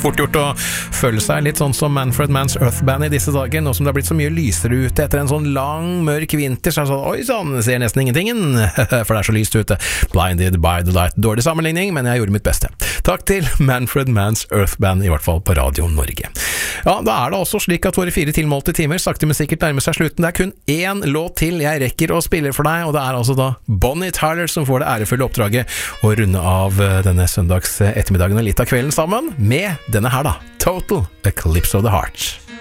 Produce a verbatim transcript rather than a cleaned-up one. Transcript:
Fort gjort å føle seg litt sånn som Manfred Mann's Earth Band i disse dager, nå som det har blitt så mye lysere ute etter en sånn lang, mørk vinter, så er det sånn, oi sånn, ser nesten ingentingen, for det er så lyst ute. Blinded by the light. Dårlig sammenligning, men jeg gjorde mitt beste. Takk til Manfred Mann's Earth Band, i hvert fall på Radio Norge. Ja, da er det også slik at våre fire tilmålte timer sakte men sikkert nærmer seg slutten. Det er kun én låt til jeg rekker å spille for deg, og det er altså da Bonnie Tyler som får det ærefulle oppdraget å runde av denne søndags ettermiddagen og litt av kvelden sammen med denne her da, Total Eclipse of the Heart.